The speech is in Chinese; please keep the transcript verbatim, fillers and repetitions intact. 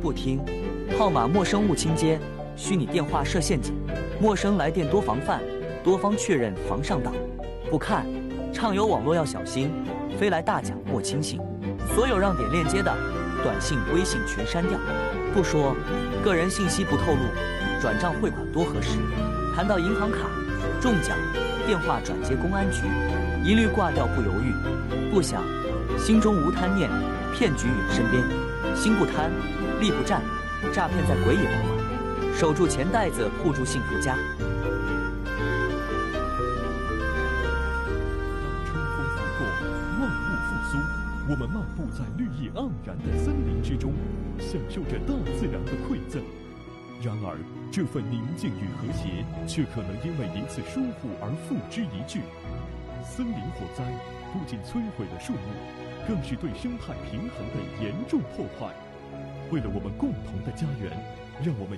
不听，号码陌生勿倾接，虚拟电话设陷阱，陌生来电多防范，多方确认防上当。不看，畅游网络要小心，飞来大奖莫轻信。所有让点链接的短信、微信全删掉。不说，个人信息不透露，转账汇款多核实。谈到银行卡、中奖、电话转接公安局，一律挂掉不犹豫。不想，心中无贪念，骗局远身边。心不贪，力不战，诈骗在鬼也不管。守住钱袋子，护住幸福家。 当春风拂过，万物复苏，我们漫步在绿意盎然的森林之中，享受着大自然的馈赠。然而，这份宁静与和谐，却可能因为一次疏忽而付之一炬。森林火灾不仅摧毁了树木，更是对生态平衡的严重破坏。为了我们共同的家园，让我们